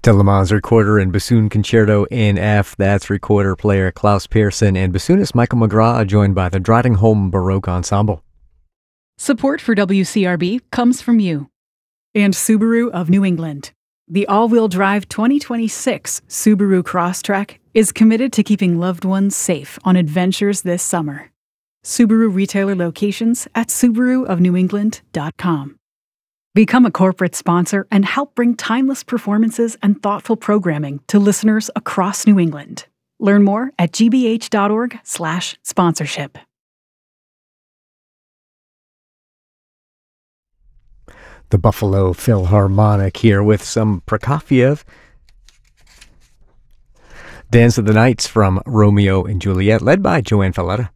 De Le Mans Recorder and Bassoon Concerto in F. That's recorder player Klaus Pearson and bassoonist Michael McGrath, joined by the Drottningholm Baroque Ensemble. Support for WCRB comes from you. And Subaru of New England. The all-wheel drive 2026 Subaru Crosstrek is committed to keeping loved ones safe on adventures this summer. Subaru retailer locations at SubaruofNewEngland.com. Become a corporate sponsor and help bring timeless performances and thoughtful programming to listeners across New England. Learn more at gbh.org/sponsorship. The Buffalo Philharmonic here with some Prokofiev. Dance of the Nights from Romeo and Juliet, led by Joanne Falletta.